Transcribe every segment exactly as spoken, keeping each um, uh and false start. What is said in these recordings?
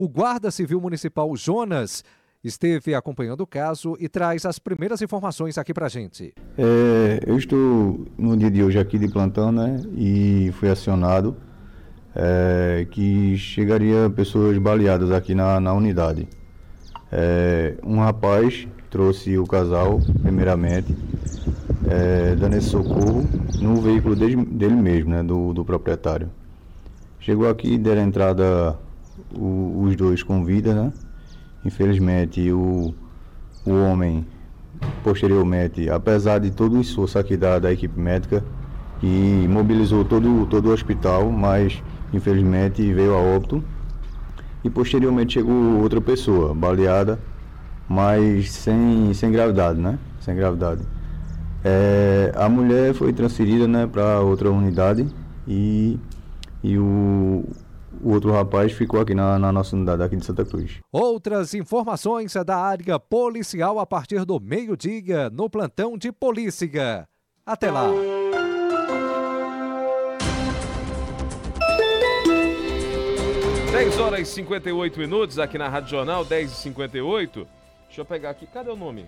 O Guarda Civil Municipal Jonas esteve acompanhando o caso e traz as primeiras informações aqui pra gente. É, eu estou no dia de hoje aqui de plantão, né? E fui acionado é, que chegaria pessoas baleadas aqui na, na unidade. É, um rapaz trouxe o casal, primeiramente, é, dando esse socorro no veículo dele, dele mesmo, né? Do, do proprietário. Chegou aqui, deram entrada o, os dois com vida, né? Infelizmente, o, o homem, posteriormente, apesar de todo o esforço aqui da, da equipe médica, que mobilizou todo, todo o hospital, mas, infelizmente, veio a óbito. E, posteriormente, chegou outra pessoa, baleada, mas sem, sem gravidade, né? Sem gravidade. É, a mulher foi transferida, né, para outra unidade e, e o... O outro rapaz ficou aqui na, na nossa unidade aqui de Santa Cruz. Outras informações da área policial a partir do meio-dia no plantão de polícia. Até lá. dez horas e cinquenta e oito minutos aqui na Rádio Jornal, dez e cinquenta e oito. Deixa eu pegar aqui, cadê o nome?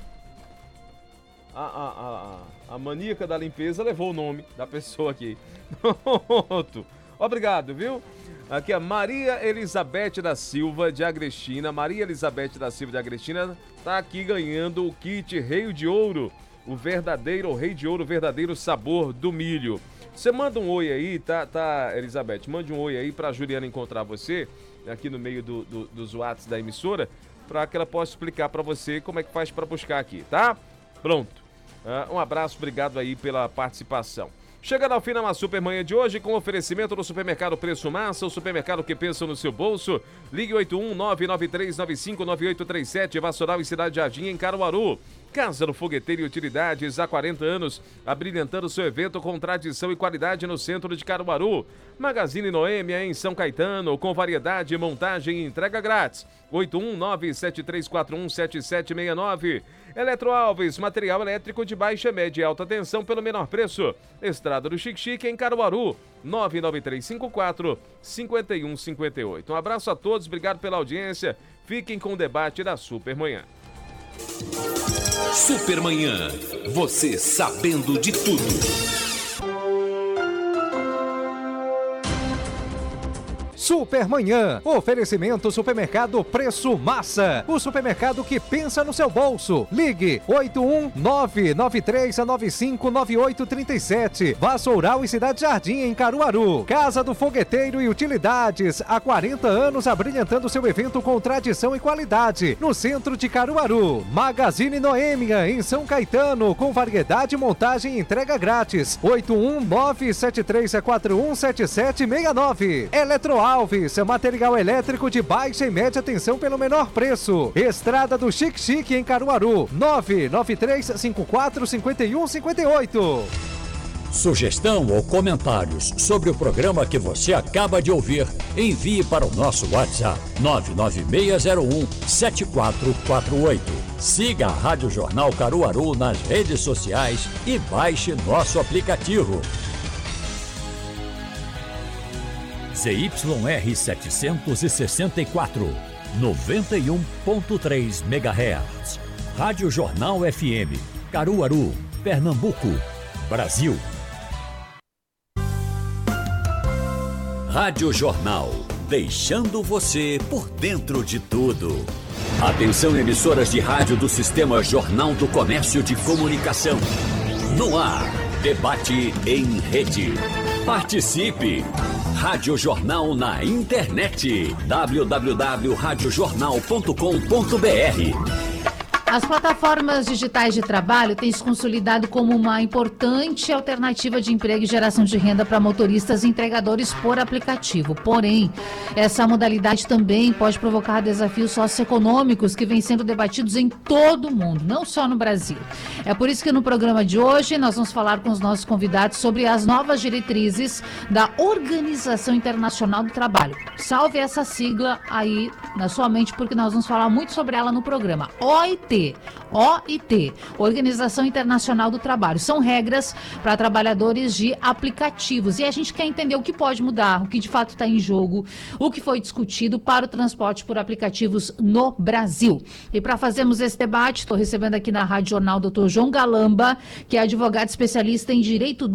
A, a, a, a maníaca da limpeza levou o nome da pessoa aqui. Pronto. Obrigado, viu? Aqui a Maria Elizabeth da Silva de Agrestina. Maria Elizabeth da Silva de Agrestina tá aqui ganhando o kit Rei de Ouro. O verdadeiro, o Rei de Ouro, o verdadeiro sabor do milho. Você manda um oi aí, tá, tá, Elizabeth? Mande um oi aí pra Juliana encontrar você, aqui no meio do, do, dos WhatsApp da emissora, pra que ela possa explicar pra você como é que faz pra buscar aqui, tá? Pronto. Uh, um abraço, obrigado aí pela participação. Chegando ao fim da Supermanhã de hoje com oferecimento do Supermercado Preço Massa, o supermercado que pensa no seu bolso. Ligue oito um nove nove três nove cinco nove oito três sete, Vassoural e Cidade Jardim em Caruaru. Casa do Fogueteiro e Utilidades, há quarenta anos, abrilhantando seu evento com tradição e qualidade no centro de Caruaru. Magazine Noêmia em São Caetano, com variedade, montagem e entrega grátis. oito um nove sete três quatro um sete sete seis nove. Eletroalves, material elétrico de baixa, média e alta tensão pelo menor preço. Estrada do Chique Chique em Caruaru, nove nove três cinco quatro cinco um cinco oito. Um abraço a todos, obrigado pela audiência. Fiquem com o debate da Supermanhã. Supermanhã, você sabendo de tudo. Supermanhã, oferecimento Supermercado Preço Massa, o supermercado que pensa no seu bolso. Ligue oito um nove nove três nove cinco nove oito três sete, Vassoural e Cidade Jardim em Caruaru. Casa do Fogueteiro e Utilidades, há quarenta anos abrilhantando seu evento com tradição e qualidade, no centro de Caruaru. Magazine Noêmia em São Caetano, com variedade, montagem e entrega grátis. oito um nove sete três quatro um sete sete seis nove. Eletroalves, material elétrico de baixa e média tensão pelo menor preço. Estrada do Chique Chique em Caruaru, nove nove três cinco quatro cinco um cinco oito. Sugestão ou comentários sobre o programa que você acaba de ouvir, envie para o nosso WhatsApp nove nove seis zero um sete quatro quatro oito. Siga a Rádio Jornal Caruaru nas redes sociais e baixe nosso aplicativo. Z Y R setecentos e sessenta e quatro, noventa e um ponto três megahertz. Rádio Jornal F M, Caruaru, Pernambuco, Brasil. Rádio Jornal, deixando você por dentro de tudo. Atenção, emissoras de rádio do Sistema Jornal do Comércio de Comunicação. No ar, debate em rede. Participe! Rádio Jornal na internet. w w w ponto rádio jornal ponto com ponto b r. As plataformas digitais de trabalho têm se consolidado como uma importante alternativa de emprego e geração de renda para motoristas e entregadores por aplicativo. Porém, essa modalidade também pode provocar desafios socioeconômicos que vêm sendo debatidos em todo o mundo, não só no Brasil. É por isso que no programa de hoje nós vamos falar com os nossos convidados sobre as novas diretrizes da Organização Internacional do Trabalho. Salve essa sigla aí na sua mente, porque nós vamos falar muito sobre ela no programa. O I T. T. O I T, Organização Internacional do Trabalho. São regras para trabalhadores de aplicativos. E a gente quer entender o que pode mudar, o que de fato está em jogo, o que foi discutido para o transporte por aplicativos no Brasil. E para fazermos esse debate, estou recebendo aqui na Rádio Jornal o doutor João Galamba, que é advogado especialista em direito